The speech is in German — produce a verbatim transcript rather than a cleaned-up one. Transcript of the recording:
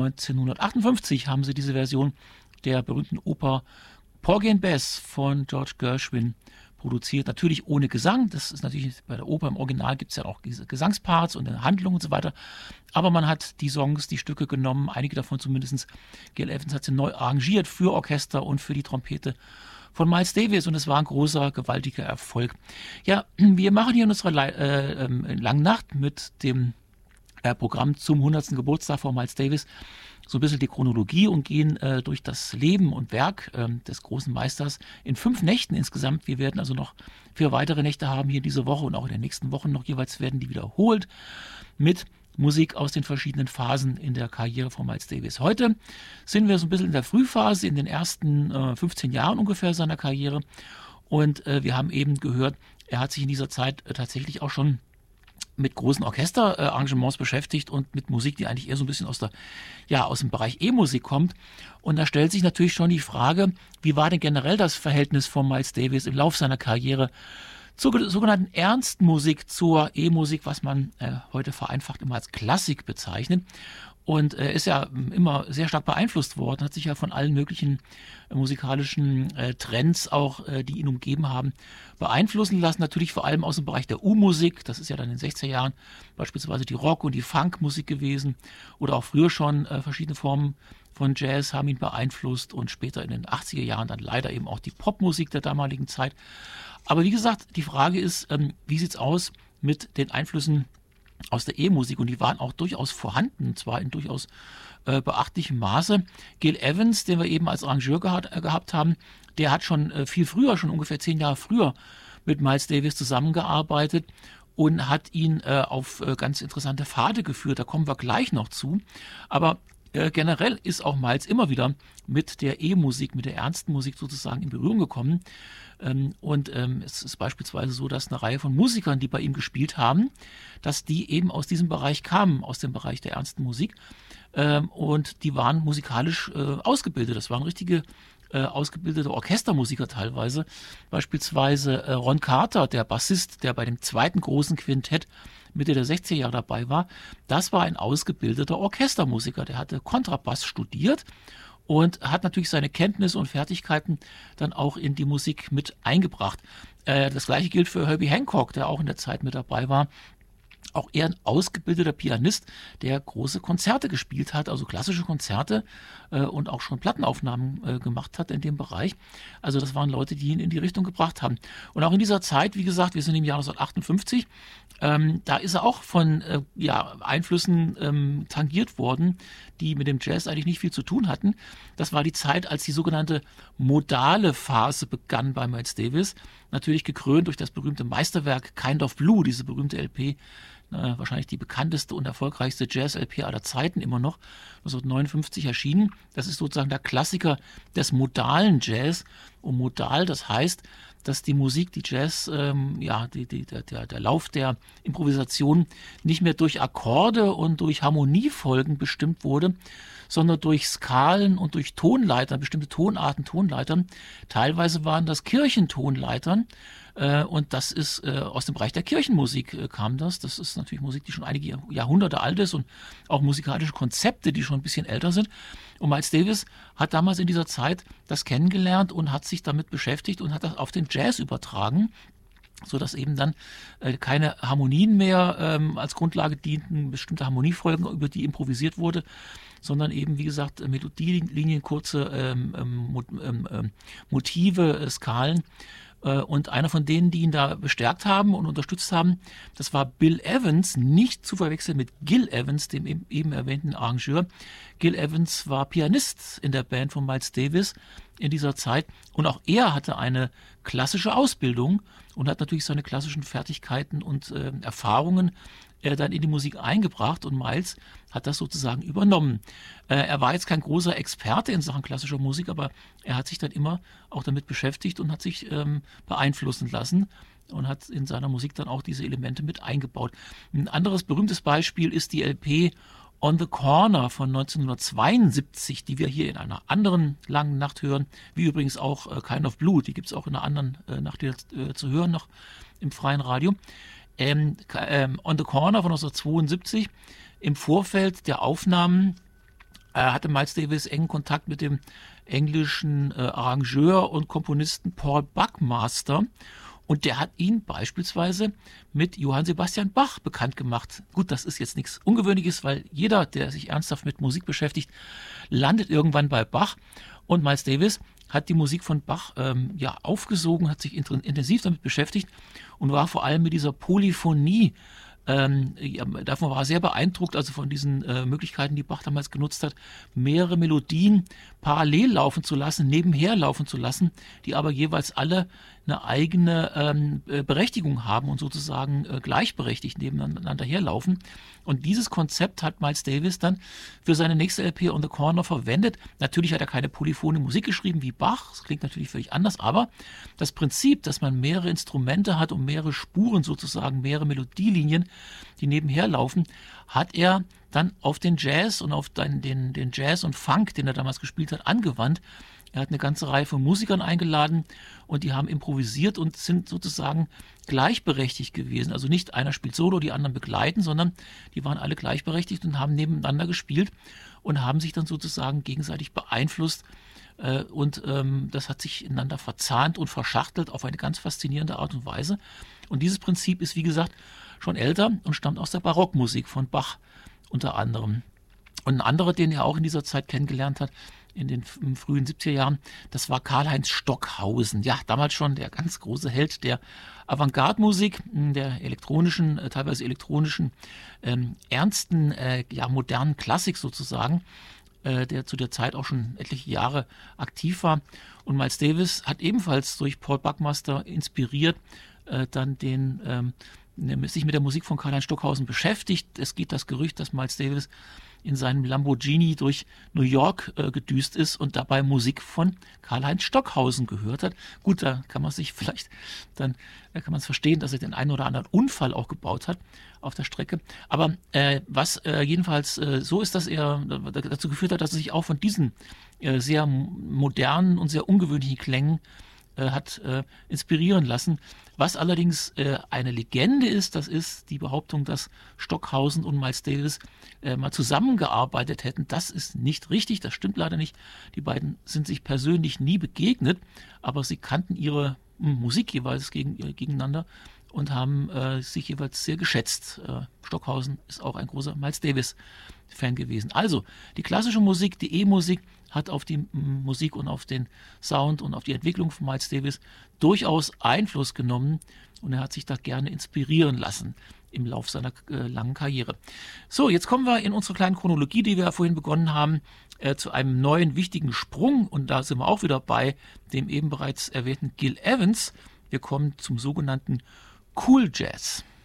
neunzehnhundertachtundfünfzig haben sie diese Version der berühmten Oper Porgy and Bess von George Gershwin produziert. Natürlich ohne Gesang. Das ist natürlich bei der Oper im Original gibt es ja auch diese Gesangsparts und eine Handlung und so weiter. Aber man hat die Songs, die Stücke genommen, einige davon zumindest. Gil Evans hat sie neu arrangiert für Orchester und für die Trompete von Miles Davis und es war ein großer, gewaltiger Erfolg. Ja, wir machen hier in unserer Le äh, äh, langen Nacht mit dem äh, Programm zum hundertsten Geburtstag von Miles Davis so ein bisschen die Chronologie und gehen äh, durch das Leben und Werk äh, des großen Meisters in fünf Nächten insgesamt. Wir werden also noch vier weitere Nächte haben hier diese Woche und auch in den nächsten Wochen noch jeweils werden die wiederholt mit Musik aus den verschiedenen Phasen in der Karriere von Miles Davis. Heute sind wir so ein bisschen in der Frühphase, in den ersten äh, fünfzehn Jahren ungefähr seiner Karriere und äh, wir haben eben gehört, er hat sich in dieser Zeit äh, tatsächlich auch schon mit großen Orchesterarrangements beschäftigt und mit Musik, die eigentlich eher so ein bisschen aus der, ja, aus dem Bereich E-Musik kommt. Und da stellt sich natürlich schon die Frage, wie war denn generell das Verhältnis von Miles Davis im Lauf seiner Karriere zur sogenannten Ernstmusik, zur E-Musik, was man äh, heute vereinfacht immer als Klassik bezeichnet. Und er äh, ist ja immer sehr stark beeinflusst worden, hat sich ja von allen möglichen äh, musikalischen äh, Trends auch, äh, die ihn umgeben haben, beeinflussen lassen. Natürlich vor allem aus dem Bereich der U-Musik, das ist ja dann in den sechziger Jahren beispielsweise die Rock- und die Funk-Musik gewesen. Oder auch früher schon äh, verschiedene Formen von Jazz haben ihn beeinflusst und später in den achtziger Jahren dann leider eben auch die Popmusik der damaligen Zeit. Aber wie gesagt, die Frage ist, ähm, wie sieht es aus mit den Einflüssen aus der E-Musik und die waren auch durchaus vorhanden, und zwar in durchaus äh, beachtlichem Maße. Gil Evans, den wir eben als Arrangeur gehabt, äh, gehabt haben, der hat schon äh, viel früher, schon ungefähr zehn Jahre früher mit Miles Davis zusammengearbeitet und hat ihn äh, auf äh, ganz interessante Pfade geführt, da kommen wir gleich noch zu. Aber äh, generell ist auch Miles immer wieder mit der E-Musik, mit der ernsten Musik sozusagen in Berührung gekommen. Ähm, und ähm, es ist beispielsweise so, dass eine Reihe von Musikern, die bei ihm gespielt haben, dass die eben aus diesem Bereich kamen, aus dem Bereich der ernsten Musik. Ähm, und die waren musikalisch äh, ausgebildet. Das waren richtige äh, ausgebildete Orchestermusiker teilweise. Beispielsweise äh, Ron Carter, der Bassist, der bei dem zweiten großen Quintett Mitte der sechziger Jahre dabei war. Das war ein ausgebildeter Orchestermusiker. Der hatte Kontrabass studiert und hat natürlich seine Kenntnisse und Fertigkeiten dann auch in die Musik mit eingebracht. Äh, das gleiche gilt für Herbie Hancock, der auch in der Zeit mit dabei war. Auch er ein ausgebildeter Pianist, der große Konzerte gespielt hat, also klassische Konzerte äh, und auch schon Plattenaufnahmen äh, gemacht hat in dem Bereich. Also das waren Leute, die ihn in die Richtung gebracht haben. Und auch in dieser Zeit, wie gesagt, wir sind im Jahr neunzehnhundertachtundfünfzig, ähm, da ist er auch von äh, ja, Einflüssen ähm, tangiert worden, die mit dem Jazz eigentlich nicht viel zu tun hatten. Das war die Zeit, als die sogenannte modale Phase begann bei Miles Davis. Natürlich gekrönt durch das berühmte Meisterwerk Kind of Blue, diese berühmte L P, äh, wahrscheinlich die bekannteste und erfolgreichste Jazz-L P aller Zeiten immer noch, neunzehnhundertneunundfünfzig erschienen. Das ist sozusagen der Klassiker des modalen Jazz. Und modal, das heißt, dass die Musik, die Jazz, ähm, ja, die, die, der, der Lauf der Improvisation nicht mehr durch Akkorde und durch Harmoniefolgen bestimmt wurde, sondern durch Skalen und durch Tonleitern, bestimmte Tonarten, Tonleitern. Teilweise waren das Kirchentonleitern äh, und das ist äh, aus dem Bereich der Kirchenmusik äh, kam das. Das ist natürlich Musik, die schon einige Jahrhunderte alt ist und auch musikalische Konzepte, die schon ein bisschen älter sind. Und Miles Davis hat damals in dieser Zeit das kennengelernt und hat sich damit beschäftigt und hat das auf den Jazz übertragen, so dass eben dann äh, keine Harmonien mehr ähm, als Grundlage dienten, bestimmte Harmoniefolgen, über die improvisiert wurde, sondern eben, wie gesagt, Melodielinien, kurze ähm, ähm, ähm, Motive, äh, Skalen. Äh, und einer von denen, die ihn da bestärkt haben und unterstützt haben, das war Bill Evans, nicht zu verwechseln mit Gil Evans, dem eben, eben erwähnten Arrangeur. Gil Evans war Pianist in der Band von Miles Davis in dieser Zeit und auch er hatte eine klassische Ausbildung und hat natürlich seine klassischen Fertigkeiten und äh, Erfahrungen äh, dann in die Musik eingebracht und Miles hat das sozusagen übernommen. Äh, er war jetzt kein großer Experte in Sachen klassischer Musik, aber er hat sich dann immer auch damit beschäftigt und hat sich ähm, beeinflussen lassen und hat in seiner Musik dann auch diese Elemente mit eingebaut. Ein anderes berühmtes Beispiel ist die L P On the Corner von neunzehnhundertzweiundsiebzig, die wir hier in einer anderen langen Nacht hören, wie übrigens auch äh, Kind of Blue, die gibt es auch in einer anderen äh, Nacht äh, zu hören, noch im freien Radio. Ähm, ähm, On the Corner von neunzehnhundertzweiundsiebzig, im Vorfeld der Aufnahmen äh, hatte Miles Davis engen Kontakt mit dem englischen äh, Arrangeur und Komponisten Paul Buckmaster. Und der hat ihn beispielsweise mit Johann Sebastian Bach bekannt gemacht. Gut, das ist jetzt nichts Ungewöhnliches, weil jeder, der sich ernsthaft mit Musik beschäftigt, landet irgendwann bei Bach. Und Miles Davis hat die Musik von Bach ähm, ja, aufgesogen, hat sich intensiv damit beschäftigt und war vor allem mit dieser Polyphonie Ähm, ja, davon war er sehr beeindruckt, also von diesen äh, Möglichkeiten, die Bach damals genutzt hat, mehrere Melodien parallel laufen zu lassen, nebenher laufen zu lassen, die aber jeweils alle eine eigene ähm, Berechtigung haben und sozusagen äh, gleichberechtigt nebeneinander herlaufen. Und dieses Konzept hat Miles Davis dann für seine nächste L P On the Corner verwendet. Natürlich hat er keine polyphone Musik geschrieben wie Bach, das klingt natürlich völlig anders, aber das Prinzip, dass man mehrere Instrumente hat und mehrere Spuren sozusagen, mehrere Melodielinien, die nebenher laufen, hat er dann auf den Jazz und auf den, den, den Jazz und Funk, den er damals gespielt hat, angewandt. Er hat eine ganze Reihe von Musikern eingeladen und die haben improvisiert und sind sozusagen gleichberechtigt gewesen. Also nicht einer spielt Solo, die anderen begleiten, sondern die waren alle gleichberechtigt und haben nebeneinander gespielt und haben sich dann sozusagen gegenseitig beeinflusst. Und ähm, das hat sich ineinander verzahnt und verschachtelt auf eine ganz faszinierende Art und Weise. Und dieses Prinzip ist, wie gesagt, schon älter und stammt aus der Barockmusik von Bach unter anderem. Und ein anderer, den er auch in dieser Zeit kennengelernt hat, in den frühen siebziger Jahren, das war Karlheinz Stockhausen. Ja, damals schon der ganz große Held der Avantgarde-Musik, der elektronischen, teilweise elektronischen, ähm, ernsten, äh, ja, modernen Klassik sozusagen, äh, der zu der Zeit auch schon etliche Jahre aktiv war. Und Miles Davis hat ebenfalls durch Paul Buckmaster inspiriert, äh, dann den ähm, sich mit der Musik von Karlheinz Stockhausen beschäftigt. Es geht das Gerücht, dass Miles Davis in seinem Lamborghini durch New York äh, gedüst ist und dabei Musik von Karlheinz Stockhausen gehört hat. Gut, da kann man sich vielleicht, dann da kann man es verstehen, dass er den einen oder anderen Unfall auch gebaut hat auf der Strecke. Aber äh, was äh, jedenfalls äh, so ist, dass er äh, dazu geführt hat, dass er sich auch von diesen äh, sehr modernen und sehr ungewöhnlichen Klängen hat äh, inspirieren lassen. Was allerdings äh, eine Legende ist, das ist die Behauptung, dass Stockhausen und Miles Davis äh, mal zusammengearbeitet hätten. Das ist nicht richtig, das stimmt leider nicht. Die beiden sind sich persönlich nie begegnet, aber sie kannten ihre mh, Musik jeweils gegen, äh, gegeneinander und haben äh, sich jeweils sehr geschätzt. Äh, Stockhausen ist auch ein großer Miles Davis-Fan gewesen. Also, die klassische Musik, die E-Musik, hat auf die Musik und auf den Sound und auf die Entwicklung von Miles Davis durchaus Einfluss genommen und er hat sich da gerne inspirieren lassen im Lauf seiner äh, langen Karriere. So, jetzt kommen wir in unsere kleine Chronologie, die wir ja vorhin begonnen haben, äh, zu einem neuen wichtigen Sprung und da sind wir auch wieder bei dem eben bereits erwähnten Gil Evans. Wir kommen zum sogenannten Cool Jazz.